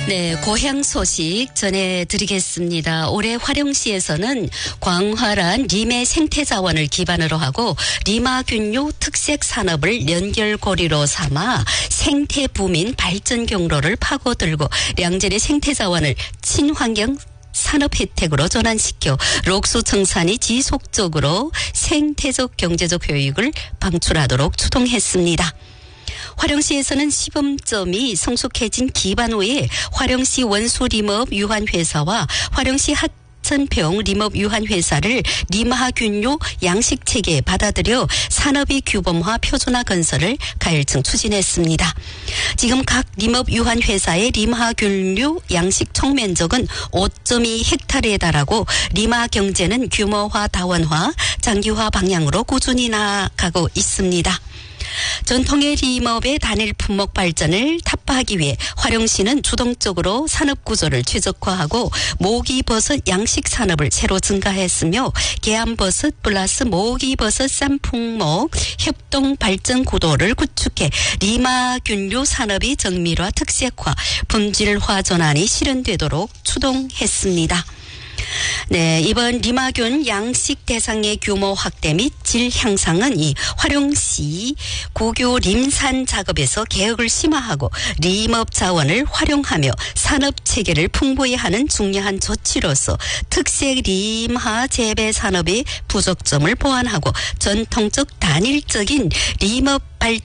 네, 고향 소식 전해드리겠습니다. 올해 화령시에서는 광활한 림의 생태자원을 기반으로 하고 리마균류 특색 산업을 연결고리로 삼아 생태부민 발전 경로를 파고들고 량질의 생태자원을 친환경 산업 혜택으로 전환시켜 록수 청산이 지속적으로 생태적 경제적 효익을 방출하도록 추동했습니다. 화령시에서는 시범점이 성숙해진 기반 후에 화령시 원수림업 유한회사와 화령시 하천평 림업 유한회사를 림하균류 양식체계에 받아들여 산업의 규범화 표준화 건설을 가열층 추진했습니다. 지금 각 림업 유한회사의 림하균류 양식 총면적은 5.2헥타르에 달하고 림하 경제는 규모화 다원화 장기화 방향으로 꾸준히 나아가고 있습니다. 전통의 림업의 단일 품목 발전을 타파하기 위해 화령시는 주동적으로 산업구조를 최적화하고 모기버섯 양식 산업을 새로 증가했으며 계암버섯 플러스 모기버섯 쌈품목 협동 발전 구도를 구축해 리마균류 산업의 정밀화 특색화 품질화 전환이 실현되도록 추동했습니다. 네, 이번 리마균 양식 대상의 규모 확대 및 질 향상은 이 화령시 고교 림산 작업에서 개혁을 심화하고 림업 자원을 활용하며 산업 체계를 풍부히 하는 중요한 조치로서 특색 림하 재배 산업의 부족점을 보완하고 전통적 단일적인 림업 발전